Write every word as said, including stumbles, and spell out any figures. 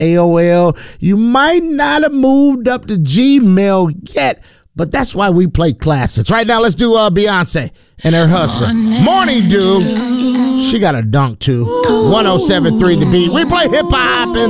A O L. You might not have moved up to Gmail yet, but that's why we play classics. Right now, let's do uh, Beyonce and her husband. Morning Dew. She got a dunk, too. one oh seven point three The Beat. We play hip-hop and